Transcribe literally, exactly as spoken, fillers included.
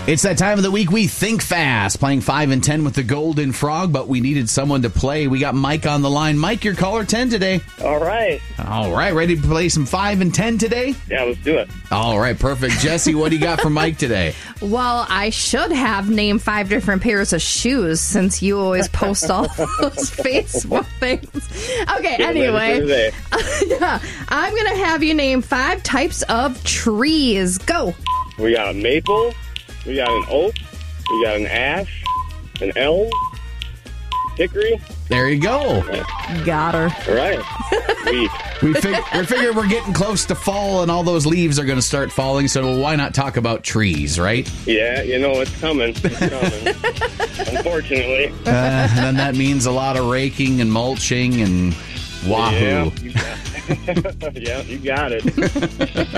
It's that time of the week we think fast, playing five and ten with the Golden Frog, but we needed someone to play. We got Mike on the line. Mike, you're caller ten today. All right. All right, ready to play some five and ten today? Yeah, let's do it. All right, perfect. Jesse, what do you got for Mike today? Well, I should have named five different pairs of shoes since you always post all those Facebook things. Okay, anyway. Yeah, I'm going to have you name five types of trees. Go. We got a maple, we got an oak, we got an ash, an elm, hickory. There you go. Got her. All right. Sweet. We fig- we figure we're getting close to fall and all those leaves are going to start falling, so why not talk about trees, right? Yeah, you know, it's coming. It's coming. Unfortunately. Uh, then that means a lot of raking and mulching and wahoo. Yeah, you got, yeah, you got it.